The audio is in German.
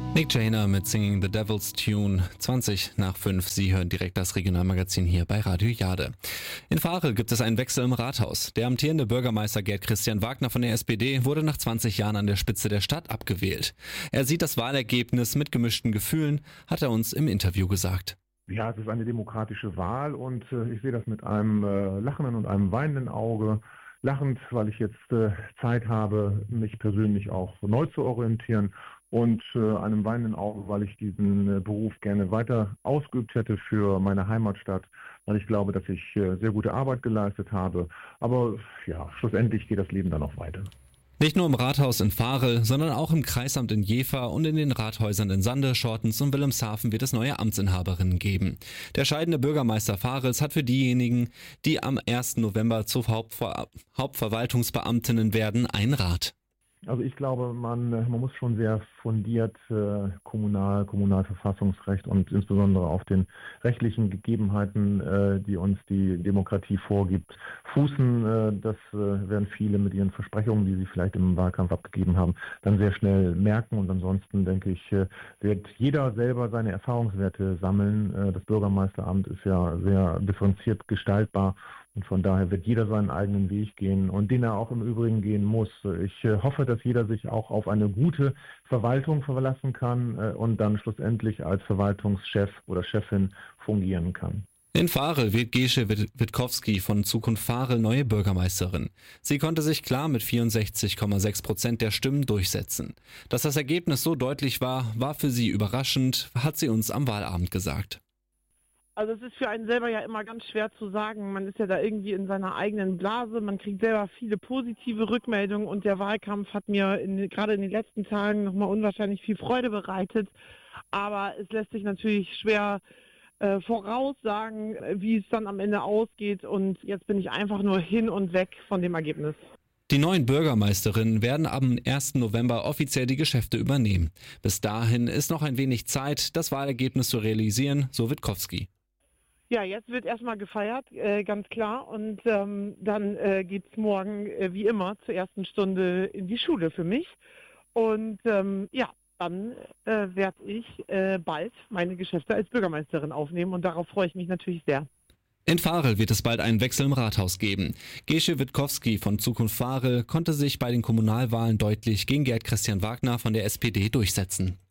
Nick Joyner mit Singing the Devil's Tune, 20 nach 5. Sie hören direkt das Regionalmagazin hier bei Radio Jade. In Varel gibt es einen Wechsel im Rathaus. Der amtierende Bürgermeister Gerd Christian Wagner von der SPD wurde nach 20 Jahren an der Spitze der Stadt abgewählt. Er sieht das Wahlergebnis mit gemischten Gefühlen, hat er uns im Interview gesagt. Ja, es ist eine demokratische Wahl und ich sehe das mit einem lachenden und einem weinenden Auge. Lachend, weil ich jetzt Zeit habe, mich persönlich auch neu zu orientieren, und einem weinenden Auge, weil ich diesen Beruf gerne weiter ausgeübt hätte für meine Heimatstadt, weil ich glaube, dass ich sehr gute Arbeit geleistet habe. Aber ja, schlussendlich geht das Leben dann noch weiter. Nicht nur im Rathaus in Varel, sondern auch im Kreisamt in Jever und in den Rathäusern in Sande, Schortens und Wilhelmshaven wird es neue Amtsinhaberinnen geben. Der scheidende Bürgermeister Varels hat für diejenigen, die am 1. November zu Hauptverwaltungsbeamtinnen werden, einen Rat. Also ich glaube, man muss schon sehr fundiert Kommunalverfassungsrecht und insbesondere auf den rechtlichen Gegebenheiten, die uns die Demokratie vorgibt, fußen. Das werden viele mit ihren Versprechungen, die sie vielleicht im Wahlkampf abgegeben haben, dann sehr schnell merken. Und ansonsten, denke ich, wird jeder selber seine Erfahrungswerte sammeln. Das Bürgermeisteramt ist ja sehr differenziert gestaltbar. Und von daher wird jeder seinen eigenen Weg gehen und den er auch im Übrigen gehen muss. Ich hoffe, dass jeder sich auch auf eine gute Verwaltung verlassen kann und dann schlussendlich als Verwaltungschef oder Chefin fungieren kann. In Varel wird Gesche Witkowski von Zukunft Varel neue Bürgermeisterin. Sie konnte sich klar mit 64,6% der Stimmen durchsetzen. Dass das Ergebnis so deutlich war, war für sie überraschend, hat sie uns am Wahlabend gesagt. Also es ist für einen selber ja immer ganz schwer zu sagen. Man ist ja da irgendwie in seiner eigenen Blase. Man kriegt selber viele positive Rückmeldungen und der Wahlkampf hat mir gerade in den letzten Tagen nochmal unwahrscheinlich viel Freude bereitet. Aber es lässt sich natürlich schwer voraussagen, wie es dann am Ende ausgeht. Und jetzt bin ich einfach nur hin und weg von dem Ergebnis. Die neuen Bürgermeisterinnen werden am 1. November offiziell die Geschäfte übernehmen. Bis dahin ist noch ein wenig Zeit, das Wahlergebnis zu realisieren, so Witkowski. Ja, jetzt wird erstmal gefeiert, ganz klar. Und dann geht's morgen, wie immer, zur ersten Stunde in die Schule für mich. Und dann werde ich bald meine Geschäfte als Bürgermeisterin aufnehmen. Und darauf freue ich mich natürlich sehr. In Varel wird es bald einen Wechsel im Rathaus geben. Gesche Witkowski von Zukunft Varel konnte sich bei den Kommunalwahlen deutlich gegen Gerd Christian Wagner von der SPD durchsetzen.